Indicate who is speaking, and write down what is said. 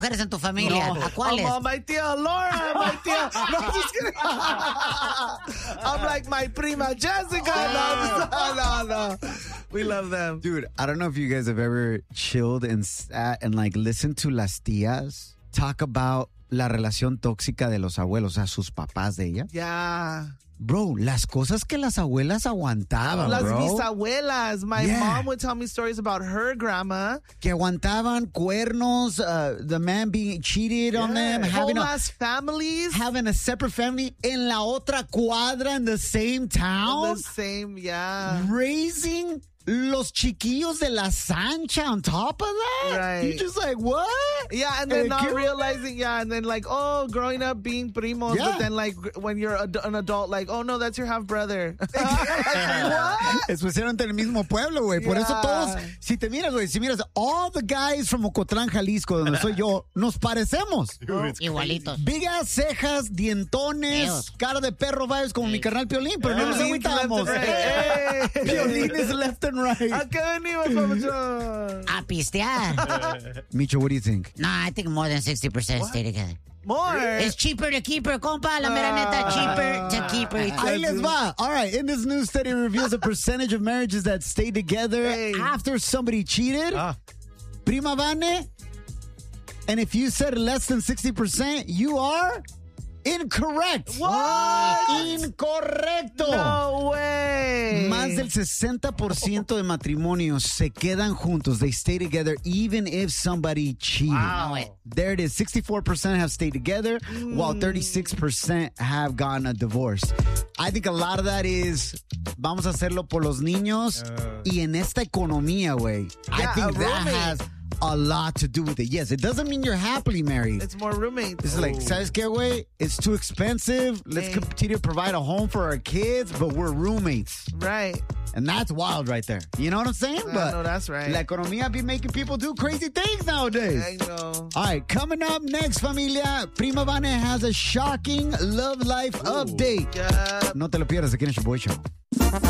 Speaker 1: mujeres en tu familia? ¿A cuáles?
Speaker 2: My tía Laura, my tía. No, I'm just kidding. I'm like my prima Jessica. No. We love them.
Speaker 3: Dude, I don't know if you guys have ever chilled and sat and like listened to las tías talk about la relación tóxica de los abuelos, o sea, sus papás de ella.
Speaker 2: Yeah.
Speaker 3: Bro, las cosas que las abuelas aguantaban,
Speaker 2: Las
Speaker 3: bro.
Speaker 2: bisabuelas. My mom would tell me stories about her grandma.
Speaker 3: Que aguantaban cuernos, the man being cheated on them,
Speaker 2: Whole ass families.
Speaker 3: having a separate family en la otra cuadra in the same town.
Speaker 2: The same, yeah.
Speaker 3: Raising los chiquillos de la Sancha on top of that?
Speaker 2: Right.
Speaker 3: You're just like, what?
Speaker 2: Yeah, and then not realizing, and then like, oh, growing up being primos, but then like when you're an adult, like, oh no, that's your half brother. What?
Speaker 3: Especialmente en el mismo pueblo, güey. Por eso todos, si miras, all the guys from Ocotlán, Jalisco, donde soy yo, nos parecemos.
Speaker 1: Igualitos.
Speaker 3: Big ass cejas, dientones, cara de perro vibes como mi carnal Piolín, pero no nos agüitamos. Piolín is left and right.
Speaker 2: ¿A qué venimos, papuchón?
Speaker 1: A pistear.
Speaker 3: Micho, what do you think?
Speaker 1: No, I think more than 60% stay together.
Speaker 2: More?
Speaker 1: It's cheaper to keep her, compa. La mera neta, cheaper to keep her.
Speaker 3: Ahí les va. All right. In this new study reveals a percentage of marriages that stay together after somebody cheated. Prima Vane. And if you said less than 60%, you are incorrect.
Speaker 2: What?
Speaker 3: Incorrecto.
Speaker 2: No way.
Speaker 3: Más del 60% de matrimonios se quedan juntos. They stay together even if somebody cheated.
Speaker 1: Wow.
Speaker 3: There it is. 64% have stayed together, while 36% have gotten a divorce. I think a lot of that is, vamos a hacerlo por los niños y en esta economía, güey. I think that has a lot to do with it. Yes, it doesn't mean you're happily married.
Speaker 2: It's more roommates.
Speaker 3: It's like, ¿sabes qué, güey? It's too expensive. Let's continue to provide a home for our kids, but we're roommates.
Speaker 2: Right.
Speaker 3: And that's wild right there. You know what I'm saying? But
Speaker 2: no, that's right.
Speaker 3: La economía be making people do crazy things nowadays.
Speaker 2: I know.
Speaker 3: All right, coming up next, familia, Prima Vane has a shocking love life update.
Speaker 2: Yeah.
Speaker 3: No te lo pierdas aquí en el Show Boy Show.